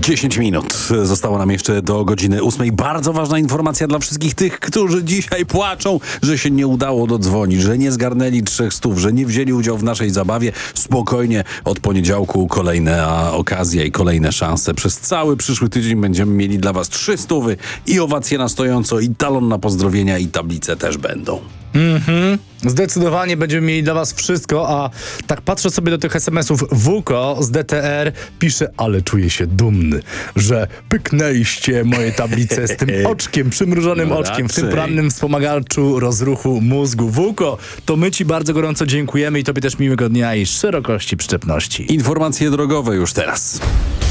10 minut zostało nam jeszcze do godziny 8. Bardzo ważna informacja dla wszystkich tych, którzy dzisiaj płaczą, że się nie udało dodzwonić, że nie zgarnęli 300, że nie wzięli udziału w naszej zabawie. Spokojnie, od poniedziałku kolejna okazja i kolejne szanse. Przez cały przyszły tydzień będziemy mieli dla was 300 i owacje na stojąco, i talon na pozdrowienia, i tablice też będą. Zdecydowanie będziemy mieli dla was wszystko, a tak patrzę sobie do tych SMS-ów. Wuko z DTR pisze, ale czuję się dumny, że pyknęliście moje tablice z tym oczkiem, przymrużonym oczkiem, w tym porannym wspomagaczu rozruchu mózgu. Wuko, to my ci bardzo gorąco dziękujemy i tobie też miłego dnia i szerokości przyczepności. Informacje drogowe już teraz.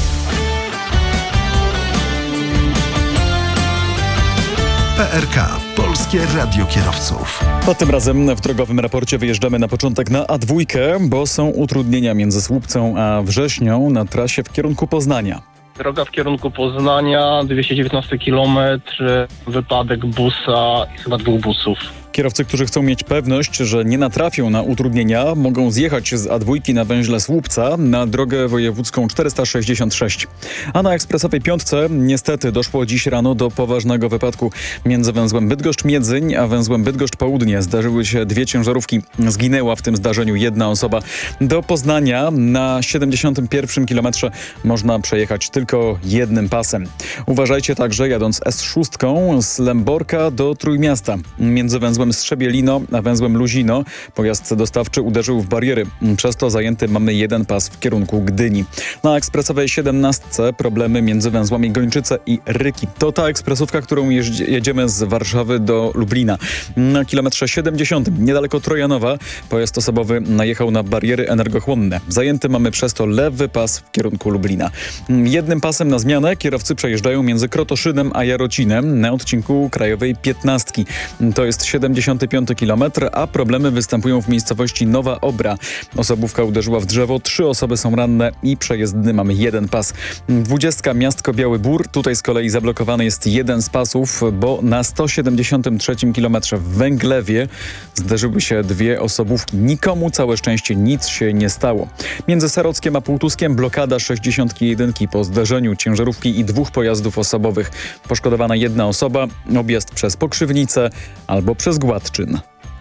PRK, Polskie Radio Kierowców. A tym razem w drogowym raporcie wyjeżdżamy na początek na A2, bo są utrudnienia między Słupcą a Wrześnią na trasie w kierunku Poznania. Droga w kierunku Poznania, 219 km, wypadek busa i chyba 2 busów. Kierowcy, którzy chcą mieć pewność, że nie natrafią na utrudnienia, mogą zjechać z A2 na węźle Słupca na drogę wojewódzką 466. A na ekspresowej 5 niestety doszło dziś rano do poważnego wypadku między węzłem Bydgoszcz-Miedzyń a węzłem Bydgoszcz-Południe. Zdarzyły się 2 ciężarówki. Zginęła w tym zdarzeniu 1 osoba. Do Poznania na 71 kilometrze można przejechać tylko jednym pasem. Uważajcie także, jadąc S6 z Lęborka do Trójmiasta. Między węzłem Strzebielino a węzłem Luzino pojazd dostawczy uderzył w bariery. Przez to zajęty mamy 1 pas w kierunku Gdyni. Na ekspresowej 17 problemy między węzłami Gończyce i Ryki. To ta ekspresówka, którą jedziemy z Warszawy do Lublina. Na kilometrze 70 niedaleko Trojanowa pojazd osobowy najechał na bariery energochłonne. Zajęty mamy przez to lewy pas w kierunku Lublina. 1 pasem na zmianę kierowcy przejeżdżają między Krotoszynem a Jarocinem na odcinku krajowej 15. To jest 75 km, a problemy występują w miejscowości Nowa Obra. Osobówka uderzyła w drzewo, 3 osoby są ranne i przejezdny mamy 1 pas. 20 Miastko Biały Bór, tutaj z kolei zablokowany jest 1 z pasów, bo na 173 km w Węglewie zderzyły się 2 osobówki. Nikomu całe szczęście nic się nie stało. Między Sarockiem a Półtuskiem blokada 61 po zderzeniu ciężarówki i 2 pojazdów osobowych. Poszkodowana 1 osoba, objazd przez Pokrzywnicę albo przez Gładczyn.